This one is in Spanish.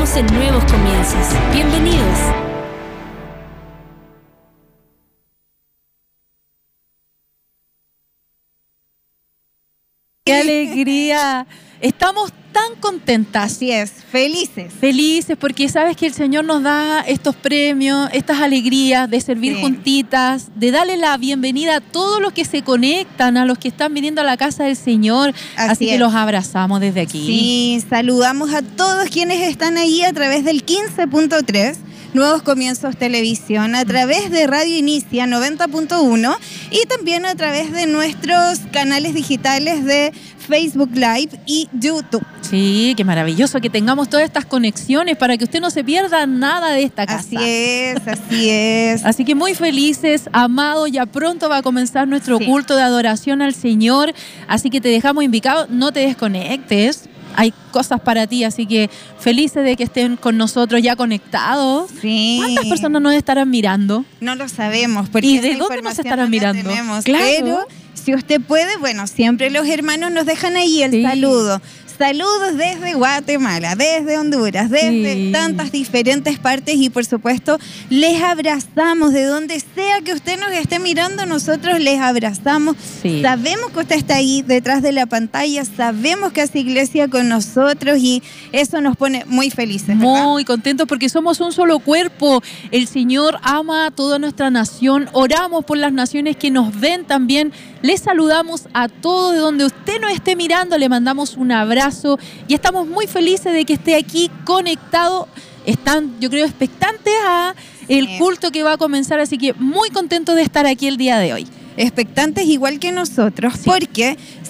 Estamos en nuevos comienzos. Bienvenidos. ¡Qué alegría! Estamos tan contentas. Así es, felices. Felices porque sabes que el Señor nos da estos premios, estas alegrías de servir juntitas, de darle la bienvenida a todos los que se conectan, a los que están viniendo a la casa del Señor. Así que los abrazamos desde aquí. Sí, saludamos a todos quienes están ahí a través del 15.3. Nuevos Comienzos Televisión, a través de Radio Inicia 90.1 y también a través de nuestros canales digitales de Facebook Live y YouTube. Sí, qué maravilloso que tengamos todas estas conexiones para que usted no se pierda nada de esta casa. Así es, así es. Así que muy felices, amado, ya pronto va a comenzar nuestro culto de adoración al Señor, así que te dejamos invitado, no te desconectes. Hay cosas para ti, así que felices de que estén con nosotros ya conectados. Sí. ¿Cuántas personas nos estarán mirando? No lo sabemos. Porque ¿Y de dónde nos estarán mirando? Claro. Pero si usted puede, bueno, siempre los hermanos nos dejan ahí el saludo. Saludos desde Guatemala, desde Honduras, desde tantas diferentes partes y por supuesto les abrazamos de donde sea que usted nos esté mirando, nosotros les abrazamos. Sabemos que usted está ahí detrás de la pantalla, sabemos que hace iglesia con nosotros y eso nos pone muy felices, ¿verdad? Muy contentos porque somos un solo cuerpo. El Señor ama a toda nuestra nación, oramos por las naciones que nos ven también. Les saludamos a todos de donde usted nos esté mirando, le mandamos un abrazo y estamos muy felices de que esté aquí conectado. Están, yo creo, expectantes a el culto que va a comenzar, así que muy contentos de estar aquí el día de hoy. Expectantes igual que nosotros, porque